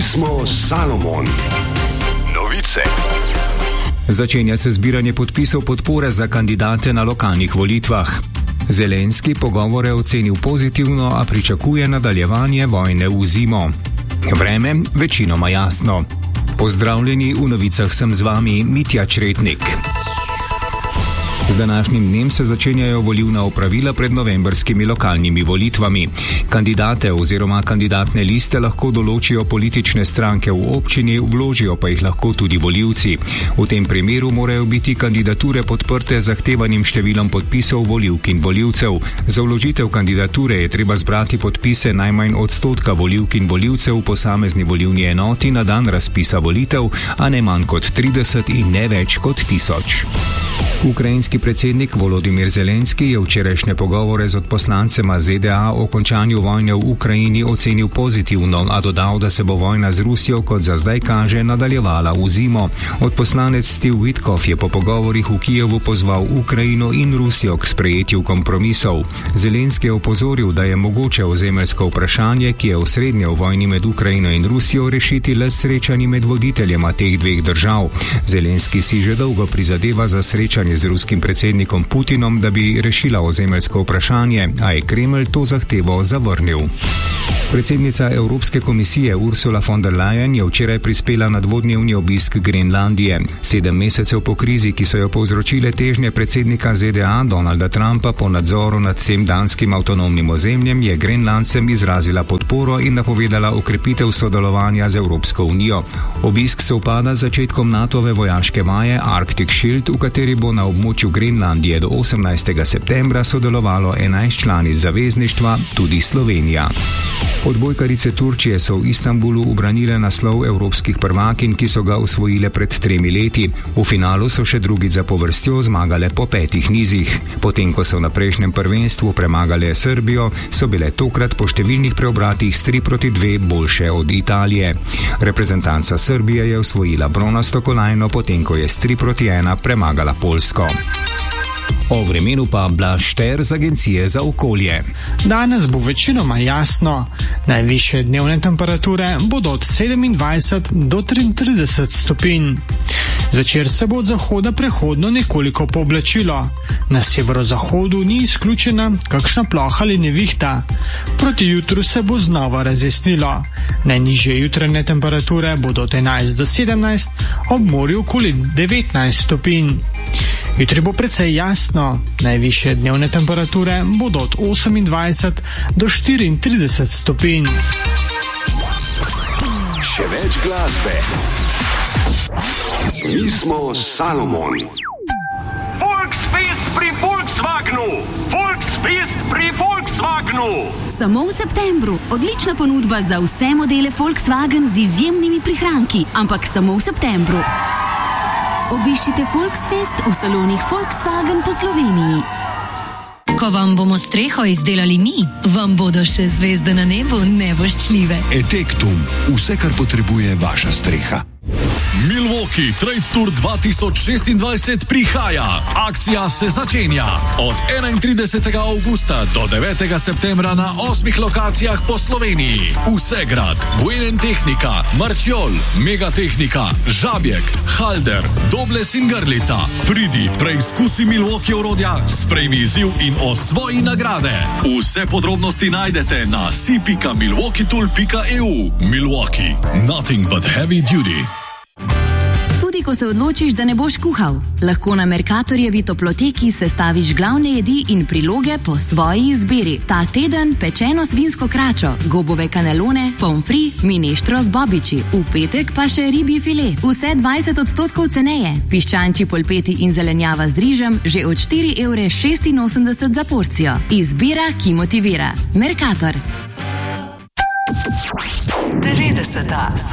Pismo Salomon. Novice. Začenja se zbiranje podpisov podpore za kandidate na lokalnih volitvah. Zelenski pogovore ocenil pozitivno, a pričakuje nadaljevanje vojne v zimo. Vreme večinoma jasno. Pozdravljeni, v novicah sem z vami Mitja Čretnik. Z današnjim dnem se začenjajo volilna opravila pred novembrskimi lokalnimi volitvami. Kandidate oziroma kandidatne liste lahko določijo politične stranke v občini, vložijo pa jih lahko tudi volivci. V tem primeru morajo biti kandidature podprte z zahtevanim številom podpisov volivk in volivcev. Za vložitev kandidature je treba zbrati podpise najmanj 1% volivk in volivcev v posamezni volilni enoti na dan razpisa volitev, a ne manj kot 30 in ne več kot 1000. Ukrajinski predsednik Volodimir Zelenski je včerajšnje pogovore z odposlancema ZDA o končanju vojne v Ukrajini ocenil pozitivno, a dodal, da se bo vojna z Rusijo, kot za zdaj kaže, nadaljevala v zimo. Odposlanec Steve Witkoff je po pogovorih v Kijevu pozval Ukrajino in Rusijo k sprejetju kompromisov. Zelenski je opozoril, da je mogoče ozemeljsko vprašanje, ki je osrednje v vojni med Ukrajino in Rusijo, rešiti le s srečanji med voditeljema teh dveh držav. Zelenski si že dolgo prizadeva za srečanje z ruskim predsednikom Putinom, da bi rešila ozemeljsko vprašanje, a je Kremelj to zahtevo zavrnil. Predsednica Evropske komisije Ursula von der Leyen je včeraj prispela na dvodnevni obisk Grenlandije. 7 mesecev po krizi, ki so jo povzročile težnje predsednika ZDA Donalda Trumpa po nadzoru nad tem danskim avtonomnim ozemljem, je Grenlandcem izrazila podporo in napovedala okrepitev sodelovanja z Evropsko unijo. Obisk se upada z začetkom NATO-ve vojaške vaje Arctic Shield, v kateri bo na območju Grenlandije do 18. septembra sodelovalo 11 članic zavezništva, tudi Slovenija. Odbojkarice Turčije so v Istanbulu ubranile naslov evropskih prvakinj, ki so ga osvojile pred 3 leti. V finalu so še drugič zapovrstjo zmagale po 5 nizih. Potem, ko so na prejšnjem prvenstvu premagale Srbijo, so bile tokrat po številnih preobratih s 3-2 boljše od Italije. Reprezentanca Srbije je osvojila bronasto kolajno, potem ko je s 3-1 premagala Poljsko. O vremenu pa Blaž Šter z Agencije za okolje. Danes bo večinoma jasno. Najvišje dnevne temperature bodo od 27 do 33 stopinj. Zvečer se bo od zahoda prehodno nekoliko pooblačilo. Na severozahodu ni izključena kakšna ploha ali nevihta. Proti jutru se bo znova razjasnilo. Najnižje jutranje temperature bodo od 11 do 17, ob morju okoli 19 stopinj. Jutri bo precej jasno. Najvišje dnevne temperature bodo od 28 do 34 stopinj. Še več glasbe. Pismo Salomon. Volksfest pri Volkswagenu! Volksfest pri Volkswagenu! Samo v septembru. Odlična ponudba za vse modele Volkswagen z izjemnimi prihranki, ampak samo v septembru. Obiščite Volksfest v salonih Volkswagen po Sloveniji. Ko vam bomo streho izdelali mi, vam bodo še zvezde na nebu nevoščljive. Etektum. Vse, kar potrebuje vaša streha. Milwaukee Trade Tour 2026 prihaja. Akcija se začenja od 31. avgusta do 9. septembra na 8 lokacijah po Sloveniji. Vsegrad, Buenen Tehnika, Marčiol, Megatehnika, Žabjek, Halder, Dobles in Grlica. Pridi, preizkusi Milwaukee orodja, sprejmi izziv in osvoji nagrade. Vse podrobnosti najdete na si.milwaukeetool.eu. Milwaukee, nothing but heavy duty. Tudi ko se odločiš, da ne boš kuhal, lahko na Mercatorjevi toploteki sestaviš glavne jedi in priloge po svoji izbiri. Ta teden pečeno svinsko kračo, gobove kanelone, pomfri, mineštro z bobiči, v petek pa še ribji file. Vse 20% ceneje. Piščančji polpeti in zelenjava z rižem že od 4,86 € za porcijo. Izbira, ki motivira. Mercator. 90.